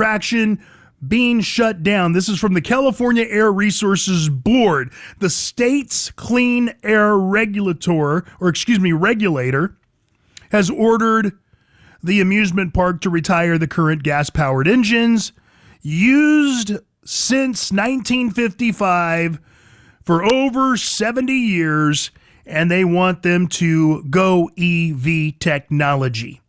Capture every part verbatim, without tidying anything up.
attraction being shut down. This is from the California Air Resources Board, the state's clean air regulator, or excuse me, regulator, has ordered the amusement park to retire the current gas-powered engines used since nineteen fifty-five for over seventy years, and they want them to go E V technology.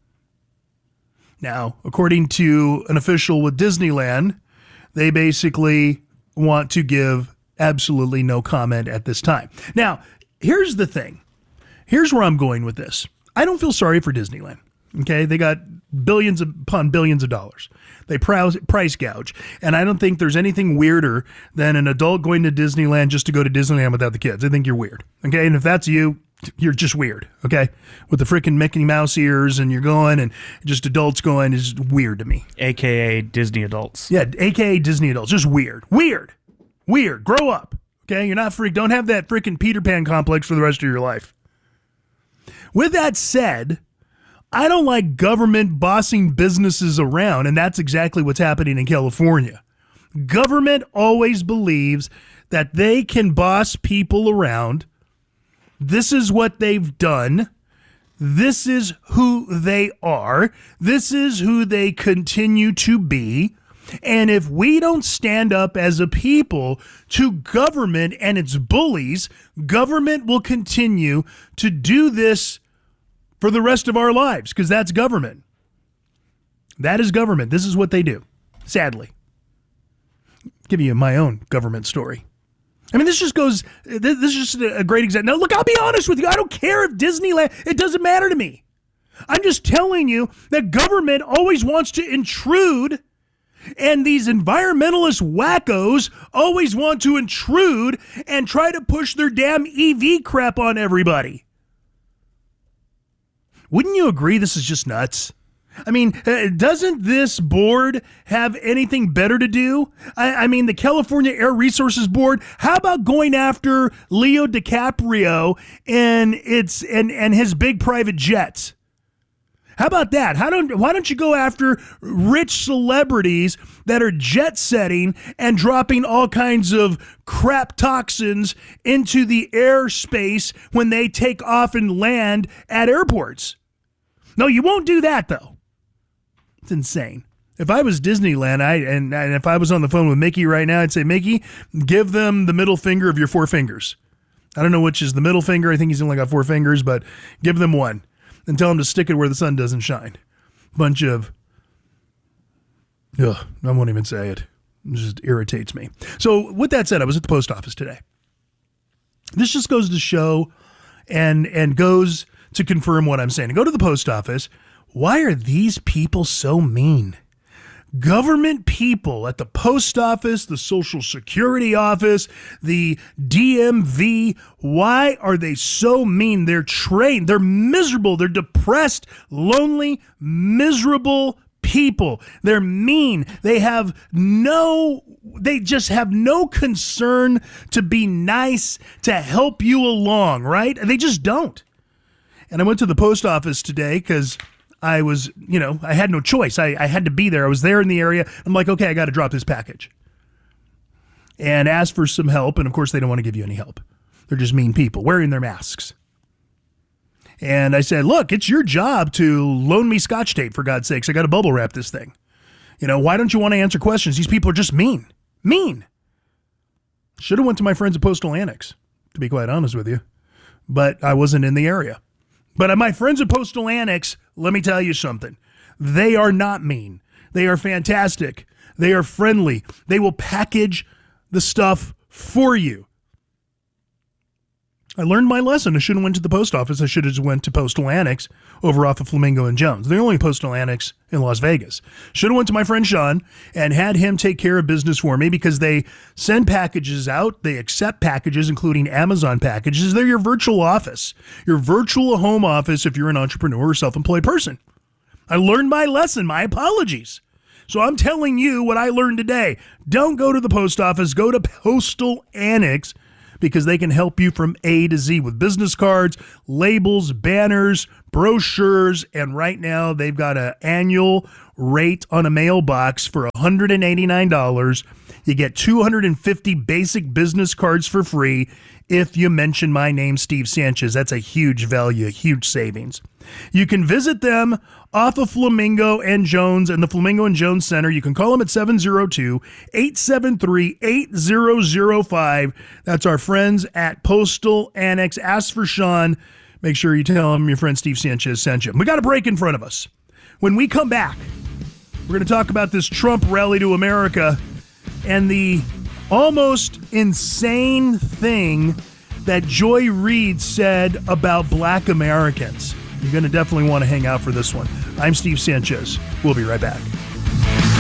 Now, according to an official with Disneyland, they basically want to give absolutely no comment at this time. Now, here's the thing. Here's where I'm going with this. I don't feel sorry for Disneyland. Okay, they got billions upon billions of dollars. They price, price gouge. And I don't think there's anything weirder than an adult going to Disneyland just to go to Disneyland without the kids. I think you're weird. Okay, and if that's you, you're just weird. Okay, with the freaking Mickey Mouse ears and you're going and just adults going is weird to me. A K A Disney adults. Yeah, A K A Disney adults. Just weird. Weird. Weird. Grow up. Okay, you're not freak. Don't have that freaking Peter Pan complex for the rest of your life. With that said, I don't like government bossing businesses around, and that's exactly what's happening in California. Government always believes that they can boss people around. This is what they've done. This is who they are. This is who they continue to be. And if we don't stand up as a people to government and its bullies, government will continue to do this for the rest of our lives, because that's government. That is government. This is what they do, sadly. I'll give you my own government story. I mean, this just goes, this is just a great example. Now, look, I'll be honest with you. I don't care if Disneyland, it doesn't matter to me. I'm just telling you that government always wants to intrude, and these environmentalist wackos always want to intrude and try to push their damn E V crap on everybody. Wouldn't you agree this is just nuts? I mean, uh, doesn't this board have anything better to do? I, I mean, the California Air Resources Board, how about going after Leo DiCaprio and its and, and his big private jets? How about that? How don't why don't you go after rich celebrities that are jet setting and dropping all kinds of crap toxins into the airspace when they take off and land at airports? No, you won't do that, though. It's insane. If I was Disneyland, I and, and if I was on the phone with Mickey right now, I'd say, Mickey, give them the middle finger of your four fingers. I don't know which is the middle finger. I think he's only got four fingers, but give them one and tell them to stick it where the sun doesn't shine. Bunch of, ugh, I won't even say it. It just irritates me. So with that said, I was at the post office today. This just goes to show and and goes to confirm what I'm saying. Go to the post office. Why are these people so mean? Government people at the post office, the Social Security office, the D M V, why are they so mean? They're trained. They're miserable. They're depressed, lonely, miserable people. They're mean. They have no, they just have no concern to be nice, to help you along, right? They just don't. And I went to the post office today because I was, you know, I had no choice. I, I had to be there. I was there in the area. I'm like, okay, I got to drop this package. And asked for some help. And of course, they don't want to give you any help. They're just mean people wearing their masks. And I said, look, it's your job to loan me Scotch tape, for God's sakes. I got to bubble wrap this thing. You know, why don't you want to answer questions? These people are just mean. Mean. Should have went to my friends at Postal Annex, to be quite honest with you. But I wasn't in the area. But my friends at Postal Annex, let me tell you something. They are not mean. They are fantastic. They are friendly. They will package the stuff for you. I learned my lesson. I should have went to the post office. I should have just went to Postal Annex over off of Flamingo and Jones. They're the only Postal Annex in Las Vegas. Should have went to my friend Sean and had him take care of business for me, because they send packages out. They accept packages, including Amazon packages. They're your virtual office, your virtual home office if you're an entrepreneur or self-employed person. I learned my lesson. My apologies. So I'm telling you what I learned today. Don't go to the post office. Go to Postal Annex, because they can help you from A to Z with business cards, labels, banners, brochures, and right now they've got an annual rate on a mailbox for one hundred eighty-nine dollars. You get two hundred fifty basic business cards for free if you mention my name, Steve Sanchez. That's a huge value, a huge savings. You can visit them off of Flamingo and Jones and the Flamingo and Jones Center. You can call them at seven oh two, eight seven three, eight zero zero five. That's our friends at Postal Annex. Ask for Sean. Make sure you tell him your friend Steve Sanchez sent you. We got a break in front of us. When we come back, we're going to talk about this Trump rally to America and the almost insane thing that Joy Reid said about black Americans. You're going to definitely want to hang out for this one. I'm Steve Sanchez. We'll be right back.